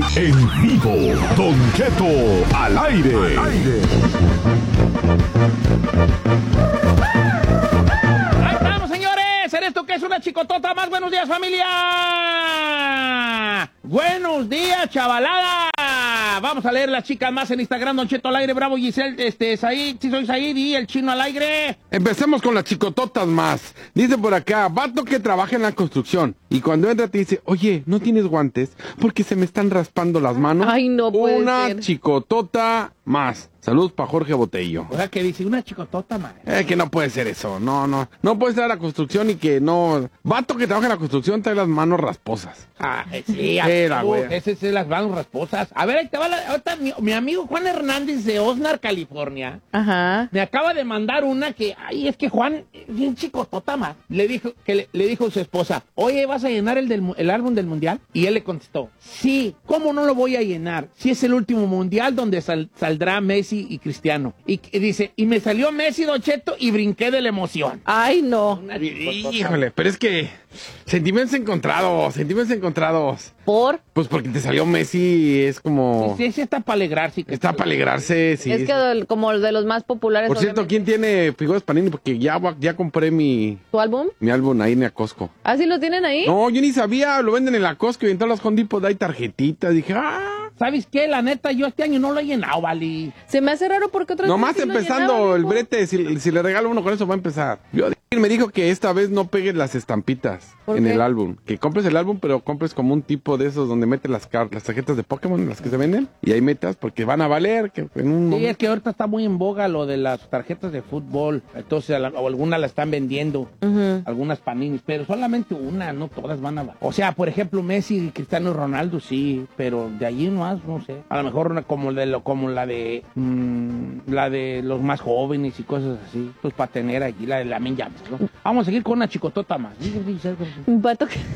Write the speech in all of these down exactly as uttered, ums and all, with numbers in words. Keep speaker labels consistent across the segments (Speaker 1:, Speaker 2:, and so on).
Speaker 1: En vivo, Don Cheto al aire. Al aire.
Speaker 2: Ahí estamos, señores. ¿Eres tú que es una chicotota más? Buenos días, familia. Buenos días, chavalada. Vamos a leer las chicas más en Instagram. Don Cheto al aire, Bravo, Giselle, este, Said, sí soy Said y el chino al aire.
Speaker 3: Empecemos con las chicototas más. Dice por acá, vato que trabaja en la construcción y cuando entra te dice, oye, ¿no tienes guantes? Porque se me están raspando las manos.
Speaker 4: Ay, no puede
Speaker 3: Una
Speaker 4: ser.
Speaker 3: chicotota más. Saludos para Jorge Botello.
Speaker 2: O sea, que dice una chicotota, madre.
Speaker 3: Eh, que no puede ser eso. No, no. No puede ser a la construcción y que no... Vato que trabaja en la construcción trae las manos rasposas.
Speaker 2: Ah, eh, sí,
Speaker 3: Era,
Speaker 2: tú,
Speaker 3: güey.
Speaker 2: ese es las manos rasposas. A ver, ahí te va la, ahorita mi, mi amigo Juan Hernández de Osnar, California,
Speaker 4: Ajá.
Speaker 2: me acaba de mandar una que, ay, es que Juan, bien chicotota más, le dijo, que le, le dijo a su esposa, oye, ¿vas a llenar el, del, mu- el álbum del mundial? Y él le contestó, sí, ¿cómo no lo voy a llenar? Si es el último mundial donde sal- saldrá Messi y Cristiano. Y, y dice, y me salió Messi, Don Cheto, y brinqué de la emoción.
Speaker 4: Ay, no.
Speaker 2: Una chicotota.
Speaker 3: Híjole, pero es que... Sentimientos encontrados, sentimientos encontrados.
Speaker 4: ¿Por?
Speaker 3: Pues porque te salió Messi, es como...
Speaker 2: Sí, sí, está para alegrarse.
Speaker 3: Está para alegrarse, sí.
Speaker 4: es que del- como el de los más populares.
Speaker 3: Por cierto,
Speaker 4: obviamente.
Speaker 3: ¿quién tiene figuras Panini? Porque ya, va- ya compré mi,
Speaker 4: ¿Tu álbum?
Speaker 3: mi álbum ahí en la Costco.
Speaker 4: ¿Ah, sí lo tienen ahí?
Speaker 3: No, yo ni sabía, lo venden en la Costco y en todas las Home Depot hay tarjetitas. Dije, ah,
Speaker 2: ¿Sabes qué? La neta, yo este año no lo he llenado, Vali.
Speaker 4: Se me hace raro porque otras
Speaker 3: nomás
Speaker 4: veces sí lo
Speaker 3: empezando
Speaker 4: llenaba,
Speaker 3: el
Speaker 4: mijo.
Speaker 3: brete, si, si le regalo uno con eso va a empezar. Yo, él me dijo que esta vez no pegues las estampitas
Speaker 4: ¿Por
Speaker 3: en
Speaker 4: qué?
Speaker 3: el álbum. Que compres el álbum, pero compres como un tipo de esos donde metes las, car- las tarjetas de Pokémon, las que se venden, y ahí metas porque van a valer. Que en un
Speaker 2: Sí,
Speaker 3: momento-
Speaker 2: es que ahorita está muy en boga lo de las tarjetas de fútbol. Entonces, a la- o algunas la están vendiendo.
Speaker 4: Ujú.
Speaker 2: Algunas paninis, pero solamente una, no todas van a... O sea, por ejemplo, Messi y Cristiano Ronaldo, sí, pero de allí más, no sé. A lo mejor una como, de lo, como la de mm, la de los más jóvenes y cosas así, pues para tener allí la de la Llamas, ¿no? Vamos a seguir con una chicotota más.
Speaker 4: Un pato que...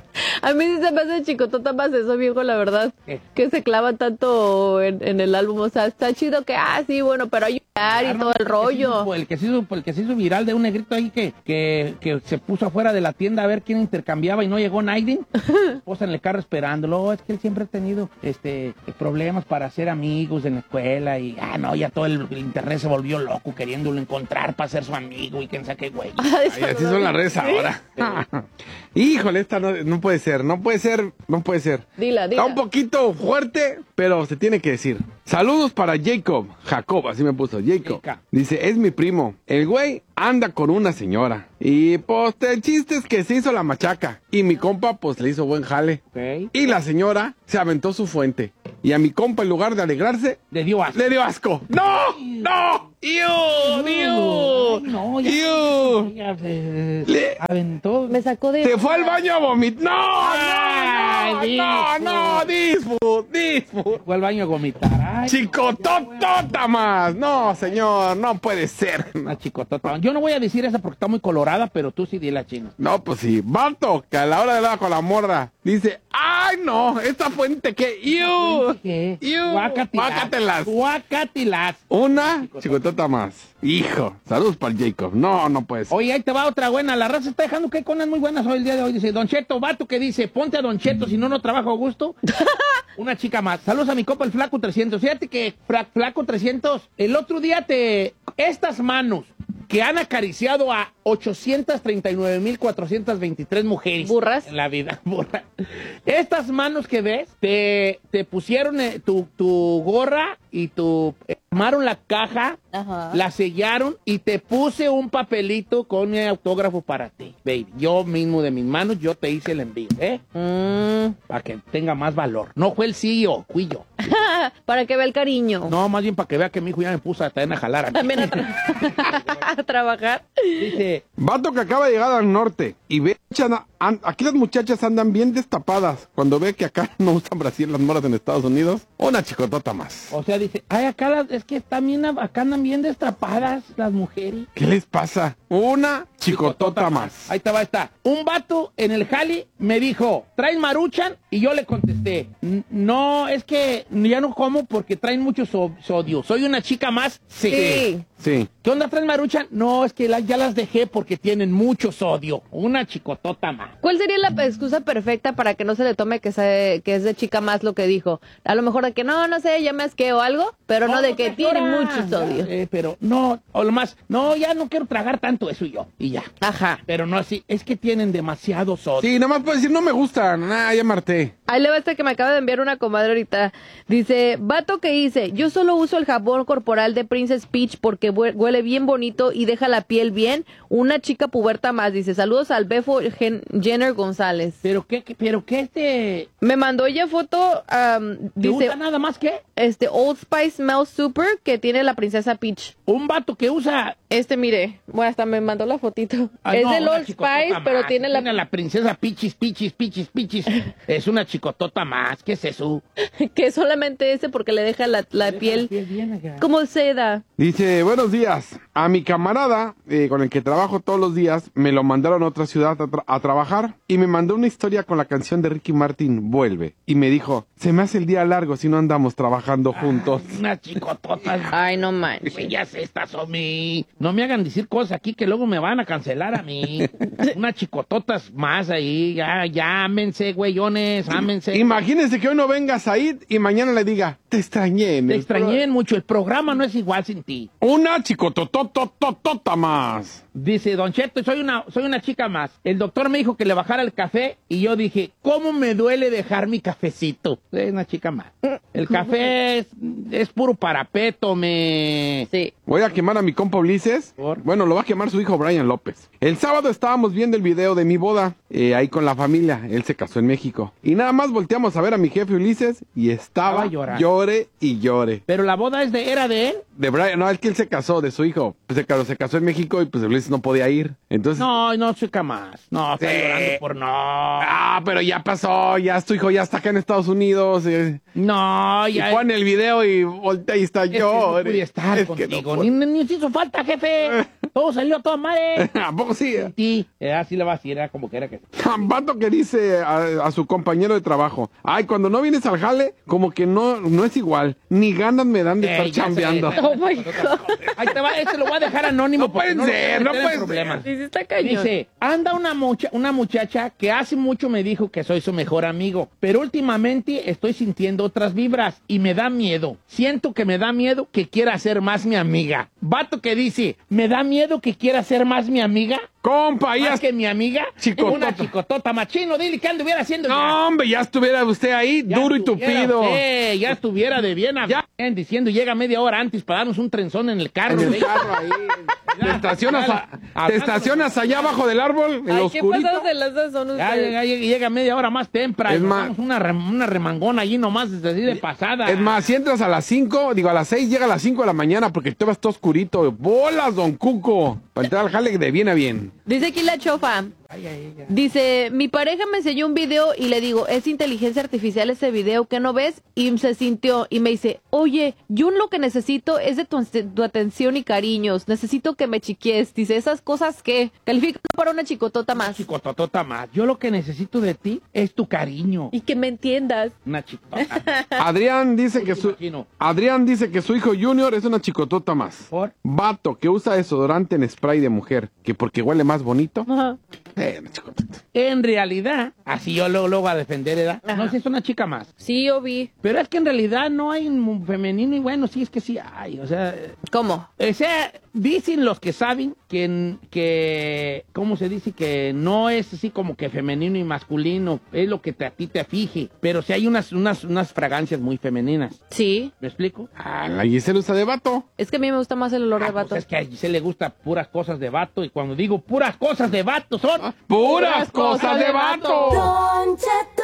Speaker 4: A mí sí se me hace chicotota más eso, viejo, la verdad.
Speaker 2: ¿Qué?
Speaker 4: Que se clava tanto en, en el álbum. O sea, está chido que, ah, sí, bueno, pero hay y todo el rollo.
Speaker 2: El que, se hizo, el que se hizo viral de un negrito ahí que, que, que se puso afuera de la tienda a ver quién intercambiaba y no llegó nadie. Esposa en el carro esperándolo. Oh, es que él siempre ha tenido este problemas para hacer amigos en la escuela y, ah, no, ya todo el, el internet se volvió loco queriéndolo encontrar para ser su amigo y quién sabe qué güey.
Speaker 4: Ay,
Speaker 3: Ay, así son las redes
Speaker 4: ¿Sí?
Speaker 3: ahora. Híjole, esta no, no puede ser, no puede ser, no puede ser.
Speaker 4: Dila, dila.
Speaker 3: Está un poquito fuerte, pero se tiene que decir. Saludos para Jacob. Jacob, así me puso, Jacob.
Speaker 2: Jacob.
Speaker 3: Dice, es mi primo. El güey anda con una señora. Y pues el chiste es que se hizo la machaca. Y mi compa pues le hizo buen jale.
Speaker 2: Ok.
Speaker 3: Y la señora se aventó su fuente. Y a mi compa en lugar de alegrarse,
Speaker 2: Le dio asco.
Speaker 3: le dio asco. ¡No! ¡No! ¡Iu! ¡Iu!
Speaker 2: Ay, no, ya,
Speaker 3: ¡Iu!
Speaker 2: ya se
Speaker 3: Le-
Speaker 2: aventó.
Speaker 4: Me sacó de...
Speaker 3: Se fue al baño a vomitar. ¡No!
Speaker 2: Ay,
Speaker 3: ¡No! ¡No! ¡No! ¡Disfut! ¡Disfut!
Speaker 2: Fue al baño a vomitar. Ay,
Speaker 3: ¡Chicototota más! No, señor, no puede ser.
Speaker 2: una chicotota. Yo no voy a decir esa porque está muy colorada, pero tú sí di la china.
Speaker 3: No, pues sí. Vato, que a la hora de hablar con la morra, dice, ¡ay, no! Esta fuente que... ¡Iu!
Speaker 2: ¿Qué?
Speaker 3: ¡Iu!
Speaker 2: Guácatelas.
Speaker 3: Guácatelas.
Speaker 2: Guácatelas.
Speaker 3: Una chicotota más. Hijo, saludos para el Jacob. No, no puede ser.
Speaker 2: Oye, ahí te va otra buena. La raza está dejando que hay conas muy buenas hoy el día de hoy. Dice, Don Cheto, vato que dice, ponte a Don Cheto, si no, no trabajo a gusto. Una chica más. Saludos a mi copa, el Flaco trescientos. Fíjate que, Fra- Flaco trescientos, el otro día te... Estas manos que han acariciado a ochocientas treinta y nueve mil cuatrocientas veintitrés mujeres.
Speaker 4: Burras.
Speaker 2: En la vida, burra. Estas manos que ves, te, te pusieron eh, tu, tu gorra y tu... Armaron la caja,
Speaker 4: Ajá.
Speaker 2: la sellaron y te puse un papelito con mi autógrafo para ti, baby. Yo mismo de mis manos, yo te hice el envío, ¿eh?
Speaker 4: Mm.
Speaker 2: Para que tenga más valor. No fue el C E O, fui yo.
Speaker 4: Para que vea el cariño.
Speaker 2: No, más bien para que vea que mi hijo ya me puso a, también a jalar. A mí.
Speaker 4: También a, tra- a trabajar.
Speaker 2: Dice,
Speaker 3: Vato que acaba de llegar al norte y ve, chana- an- aquí las muchachas andan bien destapadas cuando ve que acá no usan Brasil las moras en Estados Unidos. Una chicotota más.
Speaker 2: o sea, dice, ay, acá las, es que están bien, acá andan bien destrapadas las mujeres.
Speaker 3: ¿Qué les pasa? Una chicotota más.
Speaker 2: Ahí te va, está. Un vato en el jali me dijo, ¿traes maruchan? Y yo le contesté, "N- no, es que ya no como porque traen mucho so- sodio. ¿Soy una chica más? Sí.
Speaker 4: Sí.
Speaker 3: Sí.
Speaker 2: ¿Qué onda, traes maruchan? No, es que la- ya las dejé porque tienen mucho sodio. Una chicotota. chicotota más.
Speaker 4: ¿Cuál sería la excusa perfecta para que no se le tome que, se, que es de chica más lo que dijo? A lo mejor de que no, no sé, ya me asqué o algo, pero no, no de que tiene mucho sodio.
Speaker 2: Eh, pero no, o lo más, no, ya no quiero tragar tanto eso y yo, y ya.
Speaker 4: Ajá.
Speaker 2: Pero no así, es que tienen demasiado sodio.
Speaker 3: Sí, nomás puedo decir, no me gustan. Ah, ya marté.
Speaker 4: Ahí le va este que me acaba de enviar una comadre ahorita. Dice, vato que hice, yo solo uso el jabón corporal de Princess Peach porque huele bien bonito y deja la piel bien. Una chica puberta más, dice, saludos al Befo Gen Jenner González.
Speaker 2: Pero qué, qué pero qué este...
Speaker 4: Me mandó ella foto, um,
Speaker 2: ¿Te
Speaker 4: dice...
Speaker 2: usa nada más que?
Speaker 4: Este Old Spice Smells Super que tiene la princesa Peach.
Speaker 2: Un vato que usa...
Speaker 4: Este, mire, bueno, hasta me mandó la fotito.
Speaker 2: Ay,
Speaker 4: es
Speaker 2: no,
Speaker 4: del
Speaker 2: una
Speaker 4: Old
Speaker 2: chicotota
Speaker 4: Spice,
Speaker 2: más.
Speaker 4: pero tiene la...
Speaker 2: Tiene la princesa Pichis, Pichis, Pichis, Pichis. Es una chicotota más. ¿Qué es eso?
Speaker 4: que solamente ese porque le deja la, la
Speaker 2: Le
Speaker 4: piel,
Speaker 2: deja la piel bien acá.
Speaker 4: como seda.
Speaker 3: Dice, buenos días. A mi camarada, eh, con el que trabajo todos los días, me lo mandaron a otra ciudad a, tra- a trabajar y me mandó una historia con la canción de Ricky Martin, Vuelve. Y me dijo, se me hace el día largo si no andamos trabajando juntos.
Speaker 2: Ay, una chicotota.
Speaker 4: Ay, no manches.
Speaker 2: Ellas estas son mi... No me hagan decir cosas aquí que luego me van a cancelar a mí. Unas chicototas más ahí. Ya, ya, ámense, güeyones, ámense.
Speaker 3: Imagínense que hoy no vengas a ir y mañana le diga, te extrañé. en
Speaker 2: Te
Speaker 3: el
Speaker 2: extrañé mucho. El programa no es igual sin ti.
Speaker 3: pro-". Una chicototototota más.
Speaker 2: Dice, Don Cheto, soy una, soy una chica más. El doctor me dijo que le bajara el café y yo dije, ¿cómo me duele dejar mi cafecito? Es una chica más. El café es, es puro parapeto, me...
Speaker 4: Sí.
Speaker 3: Voy a quemar a mi compa Ulises.
Speaker 2: ¿Por?
Speaker 3: Bueno, lo va a quemar su hijo Brian López. El sábado estábamos viendo el video de mi boda, eh, ahí con la familia. Él se casó en México. Y nada más volteamos a ver a mi jefe Ulises y estaba,
Speaker 2: Estaba llorando.
Speaker 3: llore y llore.
Speaker 2: Pero la boda es de, era de él.
Speaker 3: De Brian, no, es que él se casó, de su hijo. Pues se casó, se casó en México y pues Ulises no podía ir. Entonces...
Speaker 2: No, no, chica más. No, está
Speaker 3: Sí.
Speaker 2: llorando por no.
Speaker 3: Ah, pero ya pasó, ya su hijo ya está acá en Estados Unidos. eh.
Speaker 2: No,
Speaker 3: Y
Speaker 2: ya.
Speaker 3: pone el video y voltea y está
Speaker 2: es que no
Speaker 3: llore.
Speaker 2: pude estar
Speaker 3: Es que
Speaker 2: contigo.
Speaker 3: no
Speaker 2: ni, ni, ni se hizo falta, jefe. Todo salió a toda madre.
Speaker 3: ¿A poco sí?
Speaker 2: Sí, así le va a decir, era como que era que...
Speaker 3: Vato que dice a, a su compañero de trabajo, ay, cuando no vienes al jale, como que no, no es igual. Ni ganas me dan de
Speaker 2: Ey,
Speaker 3: estar
Speaker 2: ya
Speaker 3: chambeando.
Speaker 2: sé.
Speaker 4: Oh my God.
Speaker 2: Ahí te va, este lo voy a dejar anónimo.
Speaker 3: No
Speaker 2: porque
Speaker 3: pueden
Speaker 2: lo
Speaker 3: ser,
Speaker 2: quiero
Speaker 3: no
Speaker 2: meter en
Speaker 3: pueden
Speaker 2: problemas.
Speaker 4: Sí, sí está cañón.
Speaker 2: Dice, anda una, mucha, una muchacha que hace mucho me dijo que soy su mejor amigo, pero últimamente estoy sintiendo otras vibras y me da miedo. Siento que me da miedo que quiera ser más mi amiga. Vato que dice, me da miedo que quiera ser más mi amiga.
Speaker 3: Compa, ya...
Speaker 2: Más que mi amiga.
Speaker 3: Chicotota.
Speaker 2: Una chicotota machino, dile que anduviera haciendo ya.
Speaker 3: No, hombre, ya estuviera usted ahí,
Speaker 2: Ya
Speaker 3: duro y
Speaker 2: estuviera
Speaker 3: tupido.
Speaker 2: usted, ya estuviera de bien a
Speaker 3: Ya.
Speaker 2: bien, diciendo, llega media hora antes para darnos un trenzón en el carro.
Speaker 3: En el
Speaker 2: ¿eh?
Speaker 3: carro ahí. Te estacionas, a-
Speaker 2: Hablando-
Speaker 3: te estacionas allá abajo del árbol, en
Speaker 4: Ay,
Speaker 3: lo
Speaker 4: qué
Speaker 3: oscurito.
Speaker 4: pasados de las son
Speaker 2: Ya
Speaker 4: ustedes.
Speaker 2: llega, llega, llega media hora más temprano.
Speaker 3: Es más-
Speaker 2: Damos una, rem- una remangona allí nomás, así de pasada.
Speaker 3: Es más, si entras a las cinco, digo a las seis, llega a las cinco de la mañana porque te vas todo oscurito. ¡Bolas, don Cuco! Para entrar al jale de bien a bien.
Speaker 4: Dice aquí la chofa.
Speaker 2: Ay, ay, ay.
Speaker 4: Dice, mi pareja me enseñó un video y le digo, es inteligencia artificial ese video que no ves, y se sintió y me dice, oye, yo lo que necesito es de tu, tu atención y cariños, necesito que me chiquies. Dice, esas cosas que califican para una chicotota más
Speaker 2: Chicototota más. Yo lo que necesito de ti es tu cariño.
Speaker 4: y que me entiendas.
Speaker 2: Una chicotota.
Speaker 3: Adrián dice que su
Speaker 2: Imagino.
Speaker 3: Adrián dice que su hijo Junior es una chicotota más.
Speaker 2: ¿Por?
Speaker 3: Vato que usa desodorante en spray de mujer, que porque huele más bonito.
Speaker 4: Ajá.
Speaker 3: Eh, una chicotota.
Speaker 2: En realidad, así yo luego, luego a defender, ¿verdad?
Speaker 4: Ajá.
Speaker 2: No sé, es una chica más.
Speaker 4: Sí, yo vi.
Speaker 2: Pero es que en realidad no hay un femenino y bueno, sí, es que sí hay. O sea,
Speaker 4: ¿Cómo?
Speaker 2: o sea, dicen los que saben que, que, ¿cómo se dice? Que no es así como que femenino y masculino, es lo que te, a ti te fije. Pero sí hay unas, unas, unas fragancias muy femeninas.
Speaker 4: Sí,
Speaker 2: ¿Me explico?
Speaker 3: Ah, la Giselle usa de vato.
Speaker 4: es que a mí me gusta más el olor
Speaker 2: Ah,
Speaker 4: de
Speaker 2: pues
Speaker 4: vato.
Speaker 2: es que a Giselle le gusta puras cosas de vato y cuando digo puras cosas de vato son...
Speaker 3: ¡Puras cosas de vato!
Speaker 5: Don Cheto.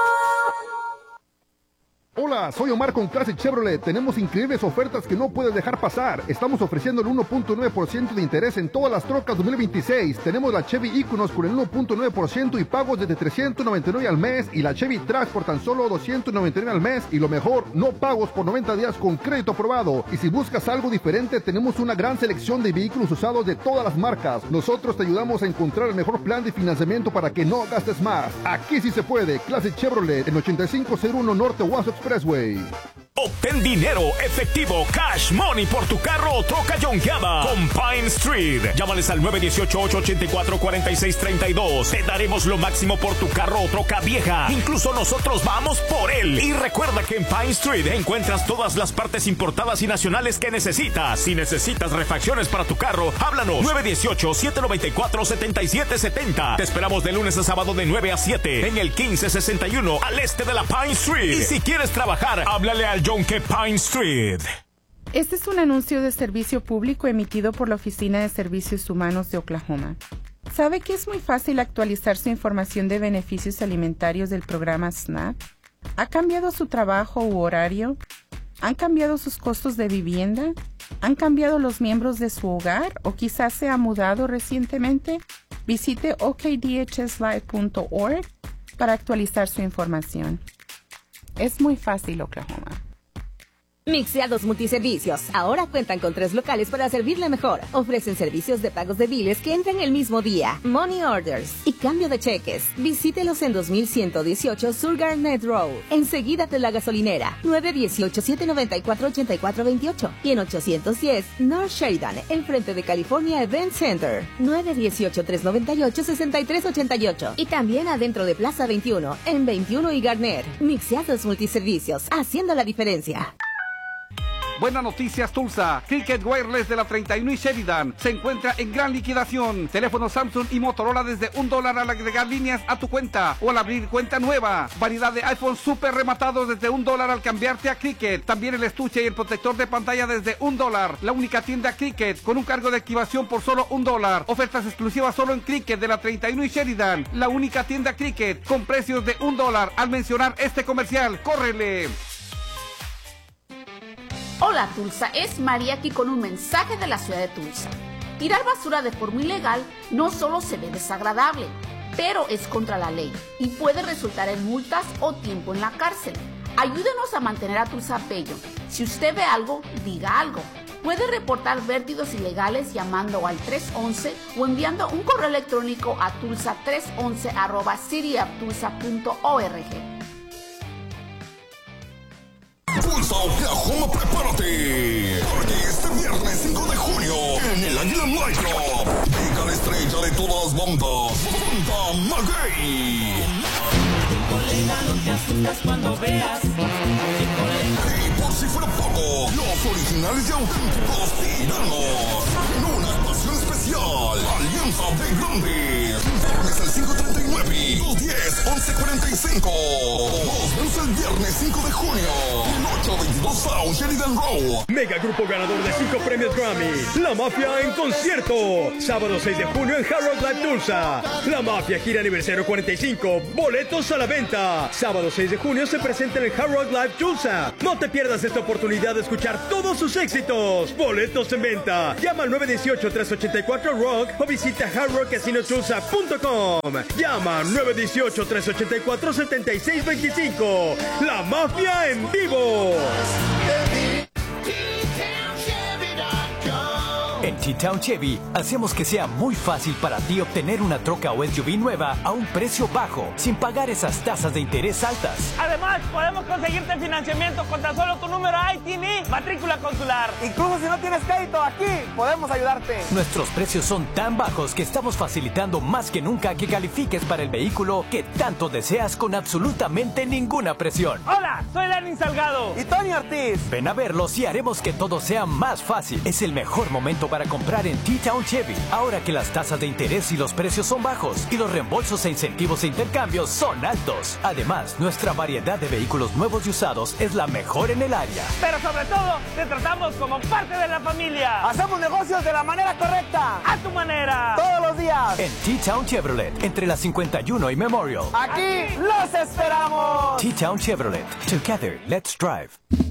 Speaker 6: Hola, soy Omar con Classic Chevrolet. Tenemos increíbles ofertas que no puedes dejar pasar. Estamos ofreciendo el uno punto nueve por ciento de interés en todas las trocas dos mil veintiséis. Tenemos la Chevy Equinox con el uno punto nueve por ciento y pagos desde trescientos noventa y nueve al mes, y la Chevy Trax por tan solo doscientos noventa y nueve al mes, y lo mejor, no pagos por noventa días con crédito aprobado. Y si buscas algo diferente, tenemos una gran selección de vehículos usados de todas las marcas. Nosotros te ayudamos a encontrar el mejor plan de financiamiento para que no gastes más. Aquí sí se puede. Classic Chevrolet en ochenta y cinco cero uno Norte Waso Expressway.
Speaker 5: Obtén dinero, efectivo, cash money por tu carro o troca yonkeada con Pine Street. Llámales al nueve uno ocho, ocho ocho cuatro, cuatro seis tres dos. Te daremos lo máximo por tu carro o troca vieja. Incluso nosotros vamos por él. Y recuerda que en Pine Street encuentras todas las partes importadas y nacionales que necesitas. Si necesitas refacciones para tu carro, háblanos nueve uno ocho, siete nueve cuatro, siete siete siete cero. Te esperamos de lunes a sábado de nueve a siete en el quince sesenta y uno al este de la Pine Street. Y si quieres trabajar, háblale al Yonke Pine Street.
Speaker 7: Este es un anuncio de servicio público emitido por la Oficina de Servicios Humanos de Oklahoma. ¿Sabe que es muy fácil actualizar su información de beneficios alimentarios del programa SNAP? ¿Ha cambiado su trabajo u horario? ¿Han cambiado sus costos de vivienda? ¿Han cambiado los miembros de su hogar o quizás se ha mudado recientemente? Visite o k d h s live punto org para actualizar su información. Es muy fácil, Oklahoma.
Speaker 8: Mixeados Multiservicios. Ahora cuentan con tres locales para servirle mejor. Ofrecen servicios de pagos de biles que entran el mismo día, money orders y cambio de cheques. Visítelos en dos mil ciento dieciocho Sur Garnet Road, enseguida de la gasolinera, nueve uno ocho, siete nueve cuatro, ocho cuatro dos ocho y en ochocientos diez North Sheridan, enfrente de California Event Center, nueve uno ocho, tres nueve ocho, seis tres ocho ocho y también adentro de Plaza veintiuno, en veintiuno y Garner. Mixeados Multiservicios, haciendo la diferencia.
Speaker 9: Buenas noticias, Tulsa. Cricket Wireless de la treinta y uno y Sheridan se encuentra en gran liquidación. Teléfonos Samsung y Motorola desde un dólar al agregar líneas a tu cuenta o al abrir cuenta nueva. Variedad de iPhone super rematados desde un dólar al cambiarte a Cricket. También el estuche y el protector de pantalla desde un dólar. La única tienda Cricket con un cargo de activación por solo un dólar. Ofertas exclusivas solo en Cricket de la treinta y uno y Sheridan. La única tienda Cricket con precios de un dólar. Al mencionar este comercial, ¡córrele!
Speaker 10: Hola Tulsa, es María aquí con un mensaje de la ciudad de Tulsa. Tirar basura de forma ilegal no solo se ve desagradable, pero es contra la ley y puede resultar en multas o tiempo en la cárcel. Ayúdenos a mantener a Tulsa bello. Si usted ve algo, diga algo. Puede reportar vertidos ilegales llamando al tres once o enviando un correo electrónico a tulsa tres once arroba city of tulsa punto org.
Speaker 11: Tulsa, Oklahoma, prepárate, porque este viernes cinco de junio, en el Águila Nightclub, llega la estrella de todas las bandas, Banda Maguey. Colega, no te asustas cuando veas. Y por si fuera poco, los originales y auténticos tiranos, en una actuación especial, Alianza de Grandes, viernes el cinco treinta y nueve, dos diez, once cuarenta y cinco. Nos vemos el viernes cinco de junio, en ocho veintidós South Sheridan Road.
Speaker 12: Mega grupo ganador de cinco premios Grammy, La Mafia en concierto, sábado seis de junio en Hard Rock Live Tulsa. La Mafia gira aniversario cuarenta y cinco, boletos a la venta. Sábado seis de junio se presenta en el Hard Rock Live Tulsa. No te pierdas esta oportunidad de escuchar todos sus éxitos. Boletos en venta. Llama al nueve uno ocho, tres ocho cuatro, rock o visita hard rock casino tulsa punto com. Llama nueve uno ocho, tres ocho cuatro, siete seis dos cinco. La Mafia en vivo.
Speaker 13: En T-Town Chevy hacemos que sea muy fácil para ti obtener una troca o S U V nueva a un precio bajo, sin pagar esas tasas de interés altas.
Speaker 14: Además, podemos conseguirte financiamiento con tan solo tu número I T I N, matrícula consular.
Speaker 15: Incluso si no tienes crédito, aquí podemos ayudarte.
Speaker 13: Nuestros precios son tan bajos que estamos facilitando más que nunca que califiques para el vehículo que tanto deseas con absolutamente ninguna presión.
Speaker 14: Hola, soy Lenin Salgado.
Speaker 15: Y Tony Ortiz.
Speaker 13: Ven a verlos y haremos que todo sea más fácil. Es el mejor momento para comprar en T-Town Chevy, ahora que las tasas de interés y los precios son bajos y los reembolsos e incentivos e intercambios son altos. Además, nuestra variedad de vehículos nuevos y usados es la mejor en el área.
Speaker 14: Pero sobre todo, te tratamos como parte de la familia.
Speaker 15: Hacemos negocios de la manera correcta.
Speaker 14: A tu manera.
Speaker 15: Todos los días.
Speaker 13: En T-Town Chevrolet, entre la cincuenta y uno y Memorial.
Speaker 15: Aquí los esperamos.
Speaker 13: T-Town Chevrolet. Together, let's drive.